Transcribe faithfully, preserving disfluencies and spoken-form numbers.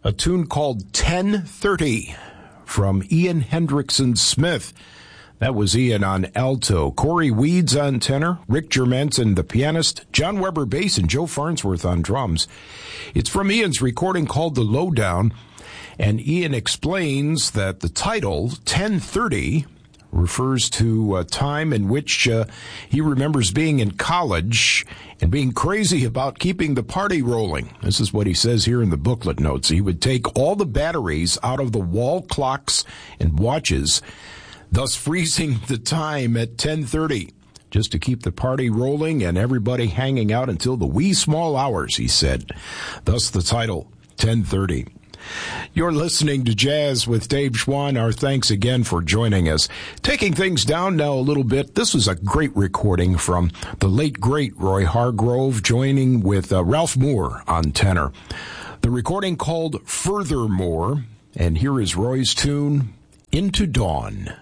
A tune called ten thirty from Ian Hendrickson Smith. That was Ian on alto, Corey Weeds on tenor, Rick Germanson the pianist, John Weber bass, and Joe Farnsworth on drums. It's from Ian's recording called The Lowdown, and Ian explains that the title, ten thirty, refers to a time in which uh, he remembers being in college and being crazy about keeping the party rolling. This is what he says here in the booklet notes. He would take all the batteries out of the wall clocks and watches, thus freezing the time at ten thirty, just to keep the party rolling and everybody hanging out until the wee small hours, he said. Thus the title, ten thirty. You're listening to Jazz with Dave Schwann. Our thanks again for joining us. Taking things down now a little bit, this was a great recording from the late, great Roy Hargrove, joining with uh, Ralph Moore on tenor. The recording called Furthermore, and here is Roy's tune, Into Dawn.